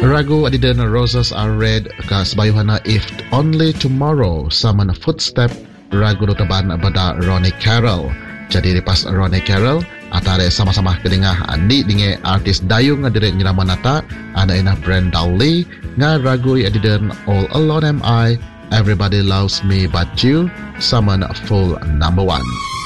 Ragu adiden Roses Are Red ka sabayuhana If Only Tomorrow sama na Footstep ragu taban bada Ronnie Carroll. Jadi lepas Ronnie Carroll atare sama-sama kedengah andi dinge artis dayung nga dire nyirama nata ana ina Brenda Lee nga ragu adiden All Alone Am I, Everybody Loves Me But You sama na full number 1.